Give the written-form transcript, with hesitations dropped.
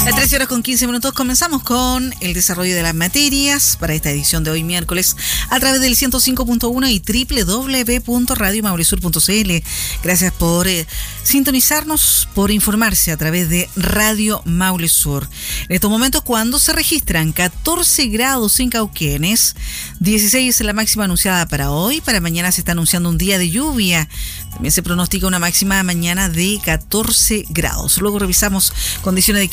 Las 13:15 comenzamos con el desarrollo de las materias para esta edición de hoy miércoles a través del 105.1 y www.radiomaulisur.cl. Gracias por sintonizarnos, por informarse a través de Radio Maule Sur. En estos momentos, cuando se registran 14 grados en Cauquenes, 16 es la máxima anunciada para hoy. Para mañana se está anunciando un día de lluvia. También se pronostica una máxima mañana de 14 grados. Luego revisamos condiciones de